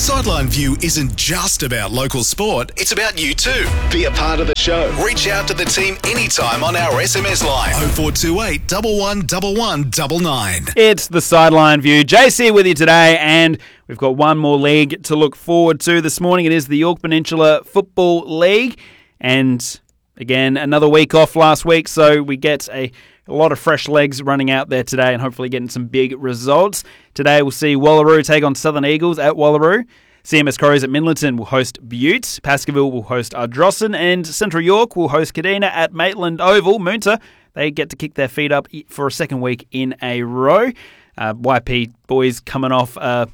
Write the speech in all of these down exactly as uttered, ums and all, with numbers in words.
Sideline View isn't just about local sport, it's about you too. Be a part of the show. Reach out to the team anytime on our S M S line oh four two eight, one one one one nine nine. It's the Sideline View. J C with you today, and we've got one more league to look forward to this morning. It is the Yorke Peninsula Football League, and again, another week off last week, so we get a A lot of fresh legs running out there today and hopefully getting some big results. Today we'll see Wallaroo take on Southern Eagles at Wallaroo. C M S Crows at Minlaton will host Butte. Pascaville will host Ardrossan. And Central York will host Kadina at Maitland Oval. Moonta, they get to kick their feet up for a second week in a row. Uh, Y P boys coming off uh,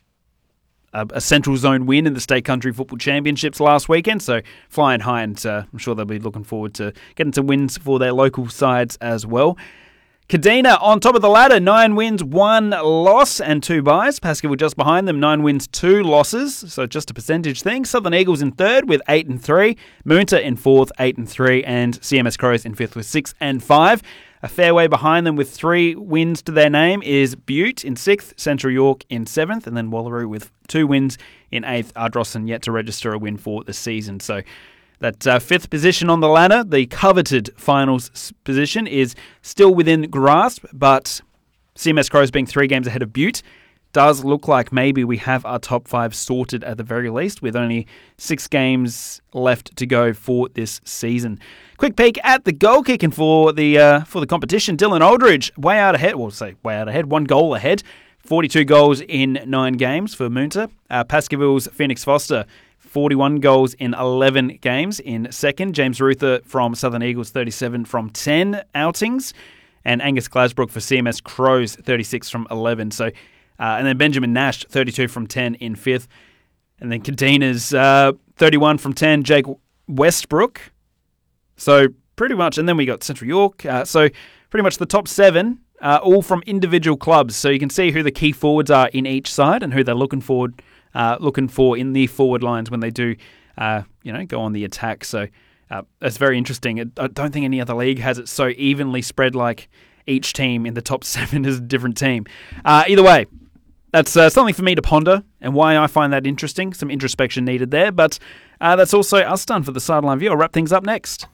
a, a Central Zone win in the State Country Football Championships last weekend, so flying high, and uh, I'm sure they'll be looking forward to getting some wins for their local sides as well. Kadina on top of the ladder, nine wins, one loss and two byes. Pascaville just behind them, nine wins, two losses, so just a percentage thing. Southern Eagles in third with eight and three, Moonta in fourth, eight and three, and C M S Crows in fifth with six and five. A fair way behind them with three wins to their name is Butte in sixth, Central York in seventh, and then Wallaroo with two wins in eighth. Ardrossan yet to register a win for the season. So that uh, fifth position on the ladder, the coveted finals position, is still within grasp, but C M S Crows being three games ahead of Butte does look like maybe we have our top five sorted at the very least, with only six games left to go for this season. Quick peek at the goal kicking for the uh, for the competition. Dylan Aldridge, way out ahead. Well, say way out ahead. One goal ahead. forty-two goals in nine games for Moonta. Uh, Pascaville's Phoenix Foster, forty-one goals in eleven games in second. James Ruther from Southern Eagles, thirty-seven from ten outings. And Angus Glasbrook for C M S Crows, thirty-six from eleven. So, uh, and then Benjamin Nash, thirty-two from ten in fifth. And then Kadina's uh, thirty-one from ten. Jake Westbrook. So pretty much, and then we got Central York. Uh, so pretty much the top seven, uh, all from individual clubs. So you can see who the key forwards are in each side and who they're looking forward, uh, looking for in the forward lines when they do, uh, you know, go on the attack. So uh, that's very interesting. I don't think any other league has it so evenly spread like each team in the top seven is a different team. Uh, either way, that's uh, something for me to ponder and why I find that interesting. Some introspection needed there, but uh, that's also us done for the Sideline View. I'll wrap things up next.